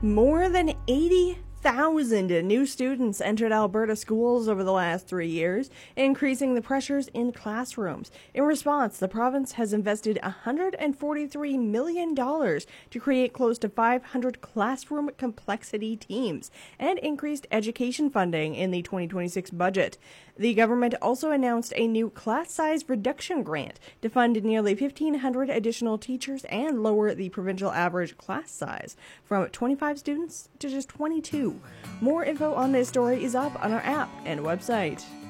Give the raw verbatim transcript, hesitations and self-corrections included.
More than eighty thousand new students entered Alberta schools over the last three years, increasing the pressures in classrooms. In response, the province has invested one hundred forty-three million dollars to create close to five hundred classroom complexity teams and increased education funding in the twenty twenty-six budget. The government also announced a new class size reduction grant to fund nearly fifteen hundred additional teachers and lower the provincial average class size from twenty-five students to just twenty-two. More info on this story is up on our app and website.